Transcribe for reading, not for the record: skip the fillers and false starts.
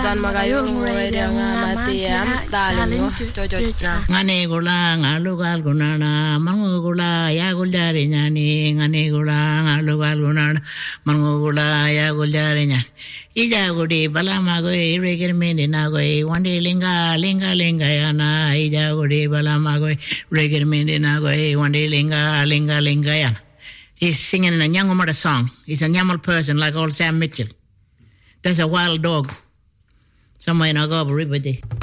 Dan magayong radio nga matiam daling ngane gula ngalugal gunana mangugula ya guljari nyani ngane gula ngalugal gunana mangugula ya guljari nyani ija gudi balama goi regir meni na goi wande linga yana ija gudi balama goi regir meni na goi wande linga yana. He's singing a Nyangomata song. He's a Nyamal person like old Sam Mitchell. There's a wild dog somewhere in Agaba River there.